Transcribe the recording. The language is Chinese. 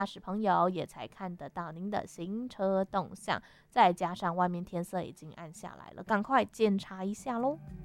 驾驶朋友也才看得到您的行车动向。再加上外面天色已经暗下来了，赶快检查一下喽。